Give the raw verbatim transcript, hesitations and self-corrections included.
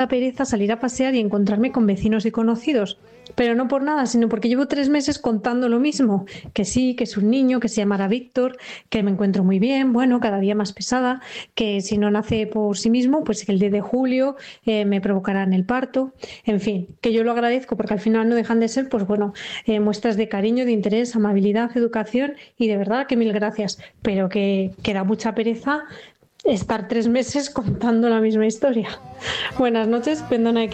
pereza salir a pasear y encontrarme con vecinos y conocidos. Pero no por nada, sino porque llevo tres meses contando lo mismo, que sí, que es un niño, que se llamará Víctor, que me encuentro muy bien, bueno, cada día más pesada, que si no nace por sí mismo, pues que el diez de julio eh, me provocarán el parto, en fin, que yo lo agradezco porque al final no dejan de ser, pues bueno, eh, muestras de cariño, de interés, amabilidad, educación y de verdad que mil gracias, pero que, que da mucha pereza estar tres meses contando la misma historia. Buenas noches, perdona que